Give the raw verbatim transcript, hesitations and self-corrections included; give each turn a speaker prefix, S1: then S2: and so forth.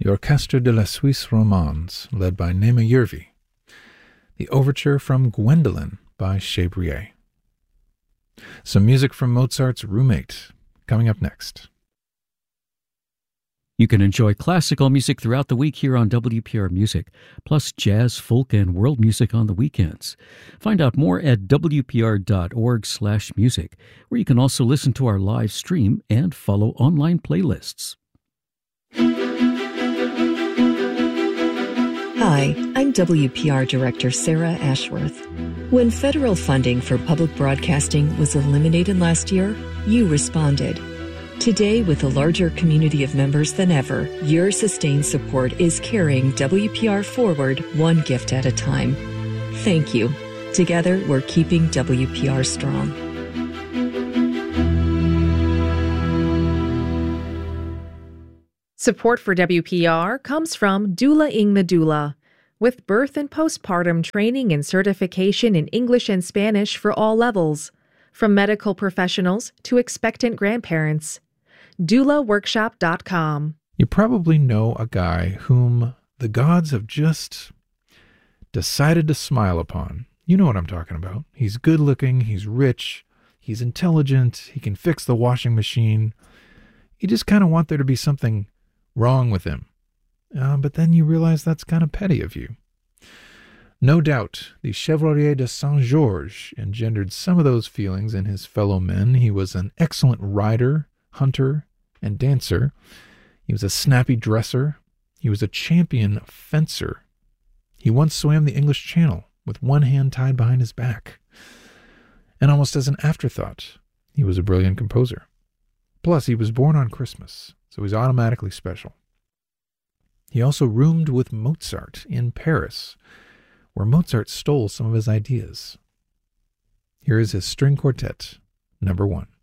S1: the Orchestre de la Suisse Romande, led by Nema Yervi, the Overture from Gwendolen by Chabrier. Some music from Mozart's Roommate, coming up next.
S2: You can enjoy classical music throughout the week here on W P R Music, plus jazz, folk, and world music on the weekends. Find out more at w p r dot org slash music, where you can also listen to our live stream and follow online playlists.
S3: Hi, I'm W P R Director Sarah Ashworth. When federal funding for public broadcasting was eliminated last year, you responded. Today, with a larger community of members than ever, your sustained support is carrying W P R forward one gift at a time. Thank you. Together, we're keeping W P R strong.
S4: Support for W P R comes from Doula Ing the Doula, with birth and postpartum training and certification in English and Spanish for all levels, from medical professionals to expectant grandparents. doula workshop dot com.
S1: You probably know a guy whom the gods have just decided to smile upon. You know what I'm talking about. He's good looking, he's rich, he's intelligent, he can fix the washing machine. You just kind of want there to be something wrong with him. Uh, but then you realize that's kind of petty of you. No doubt, the Chevalier de Saint-Georges engendered some of those feelings in his fellow men. He was an excellent rider, hunter, and dancer. He was a snappy dresser. He was a champion fencer. He once swam the English Channel with one hand tied behind his back. And almost as an afterthought, he was a brilliant composer. Plus, he was born on Christmas, so he's automatically special. He also roomed with Mozart in Paris, where Mozart stole some of his ideas. Here is his string quartet, number one.